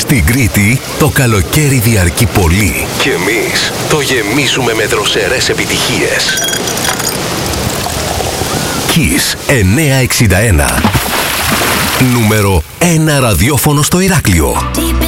Στην Κρήτη το καλοκαίρι διαρκεί πολύ και εμείς το γεμίζουμε με δροσερές επιτυχίες. Kiss 961. Νούμερο 1 ραδιόφωνο στο Ηράκλειο.